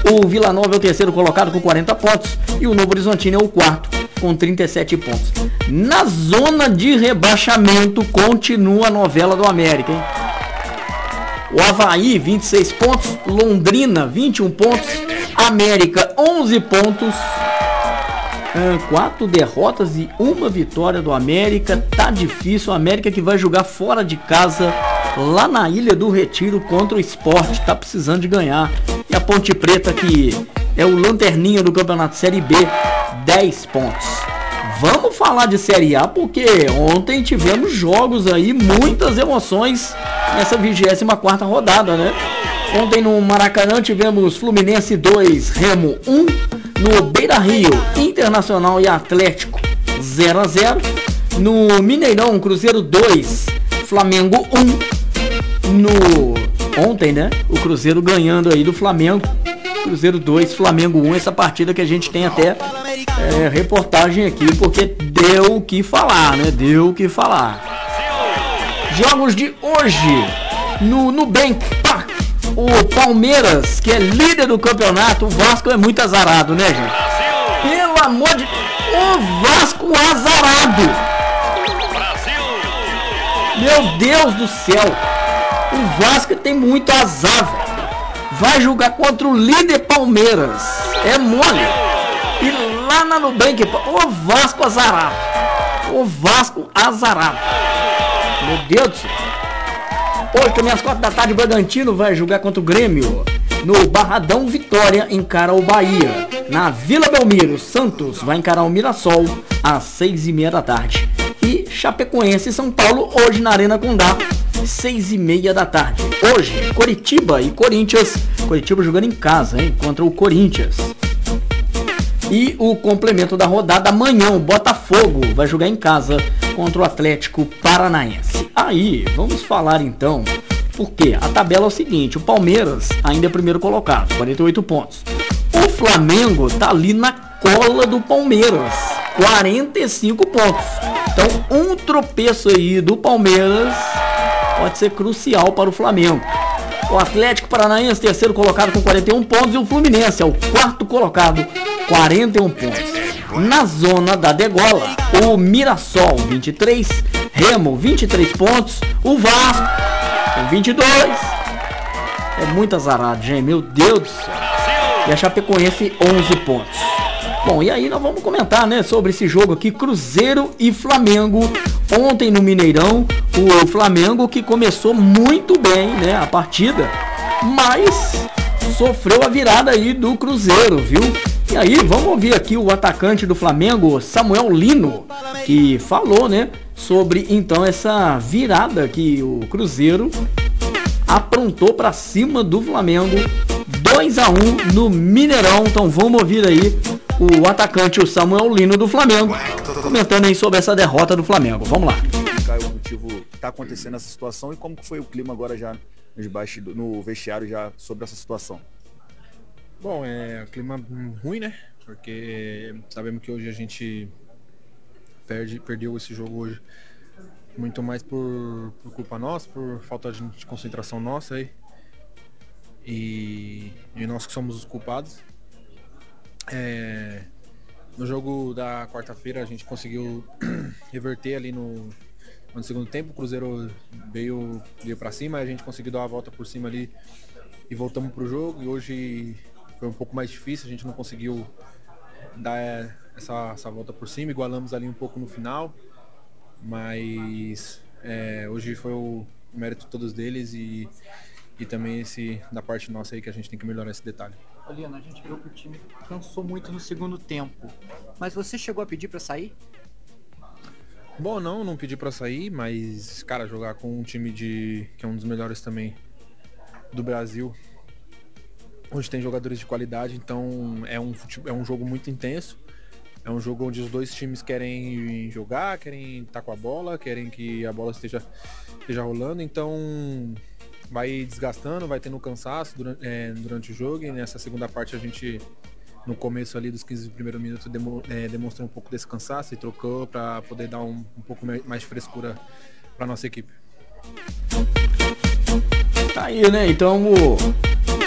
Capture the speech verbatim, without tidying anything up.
O Vila Nova é o terceiro colocado com quarenta pontos e o Novo Horizontino é o quarto com trinta e sete pontos. Na zona de rebaixamento continua a novela do América, hein? O Avaí, vinte e seis pontos, Londrina, vinte e um pontos, América, onze pontos, quatro derrotas e uma vitória do América. Tá difícil, o América que vai jogar fora de casa, lá na Ilha do Retiro contra o Sport, tá precisando de ganhar. E a Ponte Preta, que é o lanterninha do Campeonato Série B, dez pontos. Vamos falar de Série A, porque ontem tivemos jogos aí, muitas emoções nessa vigésima quarta rodada, né? Ontem no Maracanã tivemos Fluminense dois, Remo um. No Beira Rio, Internacional e Atlético zero a zero. No Mineirão, Cruzeiro dois, Flamengo um. No ontem, né? O Cruzeiro ganhando aí do Flamengo. Cruzeiro dois, Flamengo um. Essa partida que a gente tem até é, reportagem aqui, porque deu o que falar, né? Deu o que falar. Jogos de hoje no Nubank Park. O Palmeiras, que é líder do campeonato. O Vasco é muito azarado, né, gente? Pelo amor de... O Vasco azarado. Meu Deus do céu. O Vasco tem muito azar, velho. Vai jogar contra o líder Palmeiras. É mole. E lá na Nubank, o Vasco azarado. O Vasco azarado. Meu Deus do céu. Hoje também às quatro da tarde, o Bragantino vai jogar contra o Grêmio. No Barradão, Vitória encara o Bahia. Na Vila Belmiro, Santos vai encarar o Mirassol às seis e meia da tarde. E Chapecoense e São Paulo hoje na Arena Condá, seis e meia da tarde. Hoje, Coritiba e Corinthians. Coritiba jogando em casa, hein, contra o Corinthians. E o complemento da rodada amanhã, o Botafogo vai jogar em casa contra o Atlético Paranaense. Aí, vamos falar então, porque a tabela é o seguinte: o Palmeiras ainda é primeiro colocado, quarenta e oito pontos. O Flamengo tá ali na cola do Palmeiras, quarenta e cinco pontos. Então, um tropeço aí do Palmeiras pode ser crucial para o Flamengo. O Atlético Paranaense, terceiro colocado com quarenta e um pontos, e o Fluminense é o quarto colocado, quarenta e um pontos. Na zona da degola, o Mirassol, vinte e três, Remo, vinte e três pontos, o Vasco, com vinte e dois. É muito azarado, gente, meu Deus do céu. E a Chapecoense, onze pontos. Bom, e aí nós vamos comentar, né, sobre esse jogo aqui, Cruzeiro e Flamengo. Ontem no Mineirão, o Flamengo que começou muito bem, né, a partida, mas sofreu a virada aí do Cruzeiro, viu? E aí, vamos ouvir aqui o atacante do Flamengo, Samuel Lino, que falou, né, sobre então essa virada que o Cruzeiro aprontou para cima do Flamengo, dois a um no Mineirão. Então vamos ouvir aí o atacante, o Samuel Lino do Flamengo, comentando aí sobre essa derrota do Flamengo. Vamos lá. Explicar o motivo que está acontecendo essa situação e como foi o clima agora já nos bastidores, no vestiário já sobre essa situação. Bom, é um clima ruim, né? Porque sabemos que hoje a gente perde, perdeu esse jogo hoje muito mais por, por culpa nossa, por falta de, de concentração nossa aí. E, e nós que somos os culpados. É, no jogo da quarta-feira a gente conseguiu reverter ali no, no segundo tempo. O Cruzeiro veio, veio para cima, a gente conseguiu dar uma volta por cima ali e voltamos pro jogo. E hoje foi um pouco mais difícil, a gente não conseguiu dar essa, essa volta por cima, igualamos ali um pouco no final, mas é, hoje foi o mérito de todos deles e, e também esse da parte nossa aí que a gente tem que melhorar esse detalhe. Liano, a gente viu que o time cansou muito no segundo tempo, mas você chegou a pedir para sair? Bom, não, não pedi para sair, mas, cara, jogar com um time de que é um dos melhores também do Brasil. Hoje tem jogadores de qualidade, então é um, é um jogo muito intenso. É um jogo onde os dois times querem jogar, querem estar com a bola, querem que a bola esteja, esteja rolando. Então vai desgastando, vai tendo cansaço durante, é, durante o jogo. E nessa segunda parte a gente, no começo ali dos quinze primeiros minutos, demo, é, demonstrou um pouco desse cansaço e trocou para poder dar um, um pouco mais de frescura para nossa equipe. Tá aí, né? Então o